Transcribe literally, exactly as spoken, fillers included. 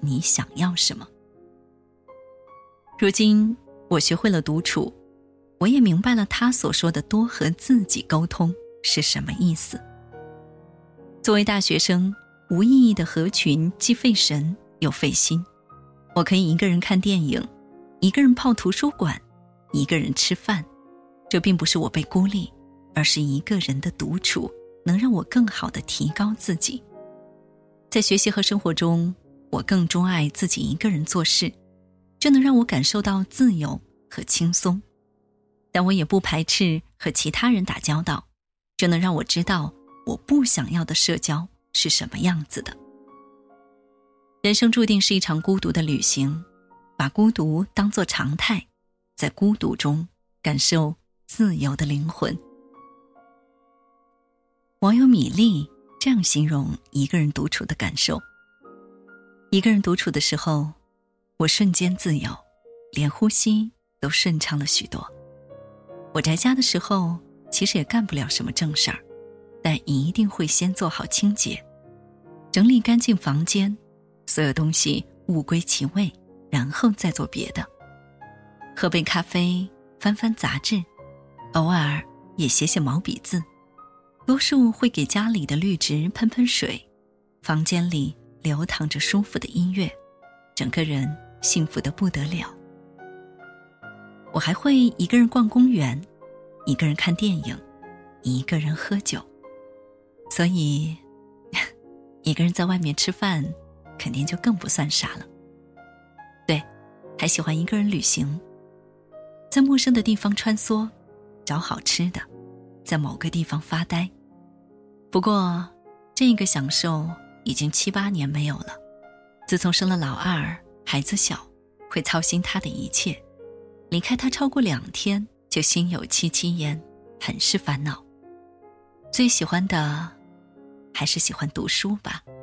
你想要什么。如今我学会了独处，我也明白了他所说的多和自己沟通是什么意思。作为大学生，无意义的合群既费神又费心。我可以一个人看电影，一个人泡图书馆，一个人吃饭。这并不是我被孤立，而是一个人的独处能让我更好地提高自己。在学习和生活中，我更钟爱自己一个人做事，这能让我感受到自由和轻松。但我也不排斥和其他人打交道，这能让我知道我不想要的社交是什么样子的。人生注定是一场孤独的旅行，把孤独当作常态，在孤独中感受自由的灵魂。网友米粒这样形容一个人独处的感受：一个人独处的时候，我瞬间自由，连呼吸都顺畅了许多。我宅家的时候，其实也干不了什么正事儿，但一定会先做好清洁，整理干净房间，所有东西物归其位，然后再做别的。喝杯咖啡，翻翻杂志，偶尔也写写毛笔字，多数会给家里的绿植喷喷水，房间里流淌着舒服的音乐，整个人幸福得不得了。我还会一个人逛公园，一个人看电影，一个人喝酒。所以一个人在外面吃饭肯定就更不算傻了。对，还喜欢一个人旅行，在陌生的地方穿梭，找好吃的，在某个地方发呆。不过这个享受已经七八年没有了。自从生了老二，孩子小，会操心他的一切，离开他超过两天就心有戚戚焉，很是烦恼。最喜欢的还是喜欢读书吧。